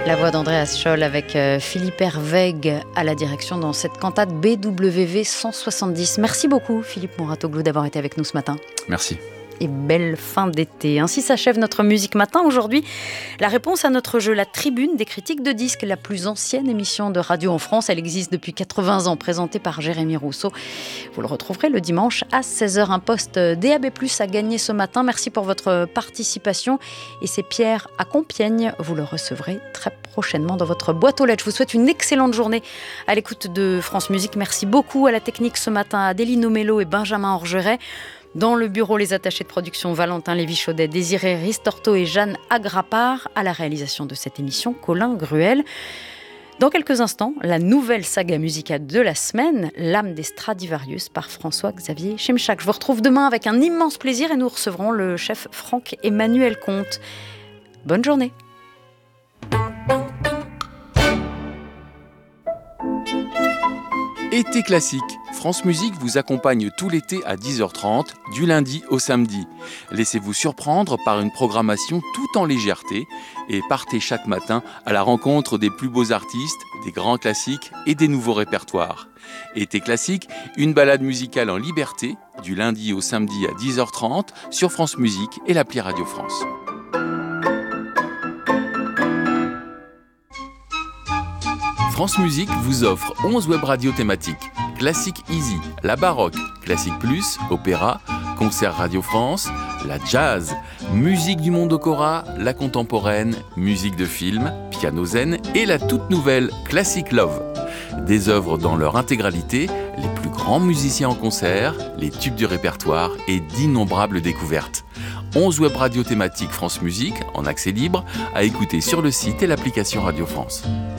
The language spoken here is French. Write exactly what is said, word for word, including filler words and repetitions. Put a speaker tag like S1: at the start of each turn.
S1: La voix d'Andreas Scholl avec euh, Philippe Herweg à la direction dans cette cantate B W V cent soixante-dix. Merci beaucoup Philippe Mouratoglou d'avoir été avec nous ce matin.
S2: Merci.
S1: Et belle fin d'été. Ainsi s'achève notre Musique Matin. Aujourd'hui, la réponse à notre jeu, la Tribune des critiques de disques, la plus ancienne émission de radio en France. Elle existe depuis quatre-vingts ans, présentée par Jérémy Rousseau. Vous le retrouverez le dimanche à seize heures. Un poste D A B plus, à gagner ce matin. Merci pour votre participation. Et c'est Pierre à Compiègne. Vous le recevrez très prochainement dans votre boîte aux lettres. Je vous souhaite une excellente journée à l'écoute de France Musique. Merci beaucoup à la technique ce matin, à Adéline Omello et Benjamin Orgeret. Dans le bureau, les attachés de production Valentin Lévy-Chaudet, Désiré Ristorto et Jeanne Agrapard. À la réalisation de cette émission, Colin Gruel. Dans quelques instants, la nouvelle saga musicale de la semaine, L'âme des Stradivarius par François-Xavier Chemchak. Je vous retrouve demain avec un immense plaisir et nous recevrons le chef Franck-Emmanuel Comte. Bonne journée.
S2: Été classique, France Musique vous accompagne tout l'été à dix heures trente, du lundi au samedi. Laissez-vous surprendre par une programmation tout en légèreté et partez chaque matin à la rencontre des plus beaux artistes, des grands classiques et des nouveaux répertoires. Été classique, une balade musicale en liberté, du lundi au samedi à dix heures trente sur France Musique et l'appli Radio France. France Musique vous offre onze web radios thématiques. Classique Easy, la baroque, Classique Plus, opéra, concert Radio France, la jazz, musique du monde Okora, la contemporaine, musique de film, piano zen et la toute nouvelle Classic Love. Des œuvres dans leur intégralité, les plus grands musiciens en concert, les tubes du répertoire et d'innombrables découvertes. onze web radios thématiques France Musique, en accès libre, à écouter sur le site et l'application Radio France.